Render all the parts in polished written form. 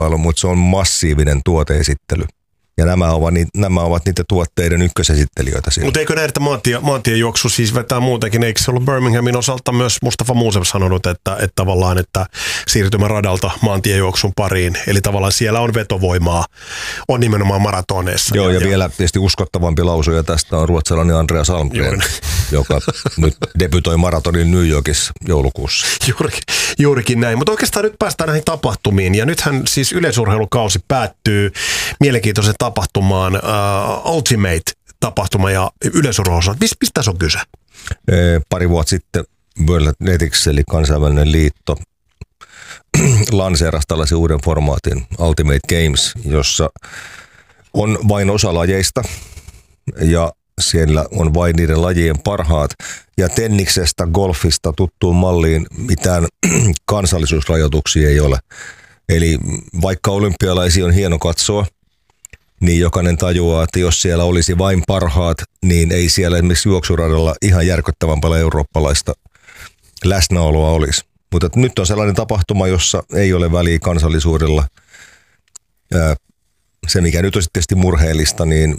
kilpailu, mutta se on massiivinen tuoteesittely. Ja nämä ovat niitä tuotteiden ykkösesittelijöitä siinä. Mutta eikö näitä maantiejuoksu siis vetää muutenkin? Eikö se ollut Birminghamin osalta myös Mustafa Muusef sanonut, että tavallaan, että siirtymä radalta maantiejuoksun pariin. Eli tavallaan siellä on vetovoimaa, on nimenomaan maratoneissa. Joo, ja vielä tietysti uskottavampi lausuja tästä on ruotsalainen Andreas Almgren, joka nyt debytoi maratonin New Yorkissa joulukuussa. Juurikin näin, mutta oikeastaan nyt päästään näihin tapahtumiin. Ja nythän siis yleisurheilukausi päättyy mielenkiintoisen tapahtumaan Ultimate-tapahtuma ja yleisurheiluosa. Mistä tässä on kyse? Pari vuotta sitten World Athletics, eli kansainvälinen liitto, lanseerasi tällaisen uuden formaatin Ultimate Games, jossa on vain osa lajeista ja siellä on vain niiden lajien parhaat. Ja tenniksestä, golfista tuttuun malliin mitään kansallisuusrajoituksia ei ole. Eli vaikka olympialaisia on hieno katsoa, niin jokainen tajuaa, että jos siellä olisi vain parhaat, niin ei siellä esimerkiksi juoksuradalla ihan järkyttävän paljon eurooppalaista läsnäoloa olisi. Mutta nyt on sellainen tapahtuma, jossa ei ole väliä kansallisuudella. Se, mikä nyt on tietysti murheellista, niin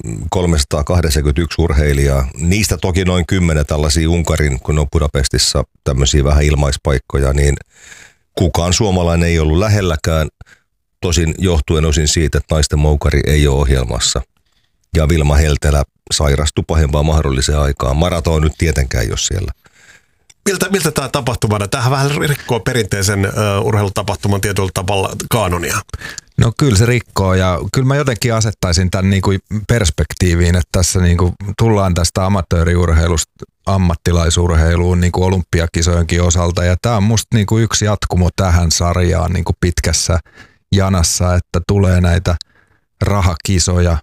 381 urheilijaa. Niistä toki noin 10 tällaisia Unkarin, kun on Budapestissa tämmöisiä vähän ilmaispaikkoja, niin kukaan suomalainen ei ollut lähelläkään. Tosin johtuen osin siitä, että naisten moukari ei ole ohjelmassa. Ja Vilma Heltelä sairastui pahimpaan mahdolliseen aikaan. Maraton nyt tietenkään ei ole siellä. Miltä tämä tapahtumana? Tämähän vähän rikkoo perinteisen urheilutapahtuman tietyllä tavalla kaanonia. No kyllä se rikkoo ja kyllä mä jotenkin asettaisin tämän niin kuin perspektiiviin, että tässä niin kuin tullaan tästä amatööriurheilusta ammattilaisurheiluun niin kuin olympiakisojenkin osalta ja tämä on musta niin kuin yksi jatkumo tähän sarjaan niin kuin pitkässä janassa, että tulee näitä rahakisoja,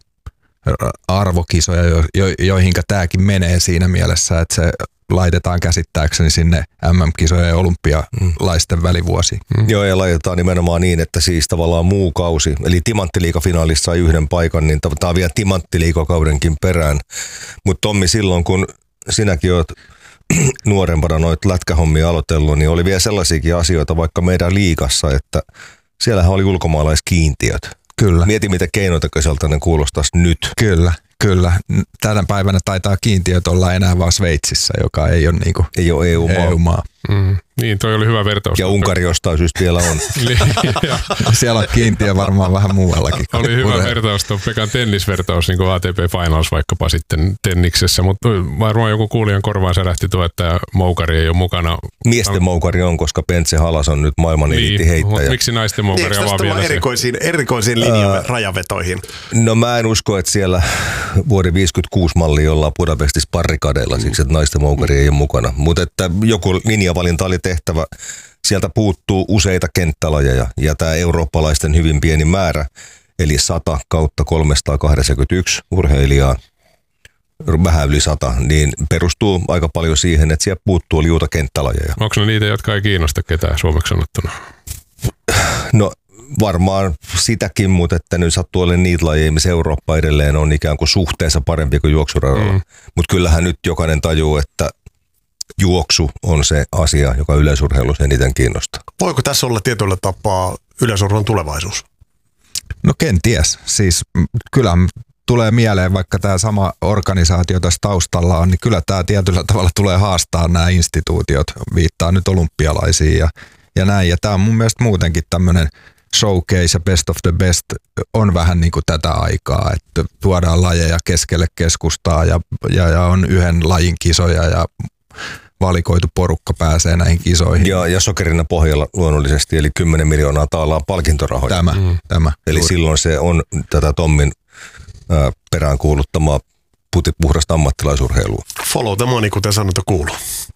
arvokisoja, joihinka tämäkin menee siinä mielessä, että se laitetaan käsittääkseni sinne MM-kisojen ja olympialaisten välivuosiin. Joo, ja laitetaan nimenomaan niin, että siis tavallaan muu kausi, eli timanttiliigafinaalissa sai yhden paikan, niin tämä on vielä timanttiliigakaudenkin perään. Mutta Tommi, silloin kun sinäkin olet nuorempana noita lätkähommia aloitellut, niin oli vielä sellaisiakin asioita vaikka meidän liigassa, että siellähän oli ulkomaalaiskiintiöt. Kyllä. Mieti, mitä keinotekoiselta ne kuulostaisi nyt. Kyllä. Tänä päivänä taitaa kiintiöt olla enää vaan Sveitsissä, joka ei ole, niinku ei ole EU-maa. Niin, toi oli hyvä vertaus. Ja Unkari jostain syystä vielä on. Siellä on kiintiö varmaan vähän muuallakin. Oli hyvä vertaus, tuon Pekan tennisvertaus, niin kuin ATP Finals vaikkapa sitten tenniksessä, mutta varmaan joku kuulijan korvaan särähti tuo, että moukari ei ole mukana. Miesten moukari on, koska Pentse Halas on nyt maailman eliittiheittäjä. Miksi naisten moukari on vaan vielä erikoisiin linjarajavetoihin? No mä en usko, että siellä vuoden 56 mallia ollaan Budapestissa barrikadeilla, siksi että naisten moukari ei ole mukana. Mutta että joku linjavalinta oli tehtävä. Sieltä puuttuu useita kenttälajeja ja tämä eurooppalaisten hyvin pieni määrä, eli 100 kautta 381 urheilijaa, vähän yli 100, niin perustuu aika paljon siihen, että sieltä puuttuu liuta kenttälajeja. Onko ne niitä, jotka ei kiinnosta ketään suomeksi sanottuna? No varmaan sitäkin, mutta että nyt sattuu olemaan niitä lajeja, missä Eurooppa edelleen on ikään kuin suhteessa parempi kuin juoksuradalla. Mutta kyllähän nyt jokainen tajuu, että juoksu on se asia, joka yleisurheilussa eniten kiinnostaa. Voiko tässä olla tietyllä tapaa yleisurheilun tulevaisuus? No kenties. Siis kyllä tulee mieleen, vaikka tämä sama organisaatio tässä taustalla on, niin kyllä tämä tietyllä tavalla tulee haastaa nämä instituutiot. Viittaa nyt olympialaisiin ja näin. Ja tämä on mun mielestä muutenkin tämmöinen showcase ja best of the best on vähän niin kuin tätä aikaa, että tuodaan lajeja keskelle keskustaa ja on yhden lajin kisoja ja valikoitu porukka pääsee näihin kisoihin. Ja sokerina pohjalla luonnollisesti, eli 10 miljoonaa taalaa palkintorahoja. Tämä. Eli silloin se on tätä Tommin peräänkuuluttamaa puhdasta ammattilaisurheilua. Follow the money, kuten sanonta kuuluu.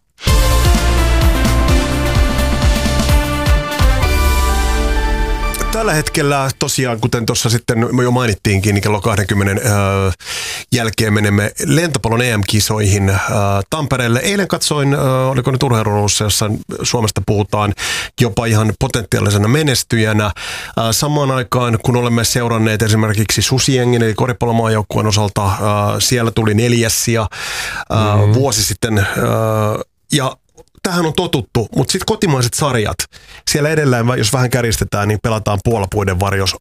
Tällä hetkellä tosiaan, kuten tuossa sitten jo mainittiinkin, niin kello 20 jälkeen menemme lentopallon EM-kisoihin Tampereelle. Eilen katsoin, oliko nyt urheilussa, jossa Suomesta puhutaan jopa ihan potentiaalisena menestyjänä. Samaan aikaan, kun olemme seuranneet esimerkiksi Susiengin, eli koripallomaajoukkueen osalta, siellä tuli 4. sija vuosi sitten, ja tähän on totuttu, mutta sitten kotimaiset sarjat, siellä edelleen, jos vähän kärjistetään, niin pelataan puolapuiden varjos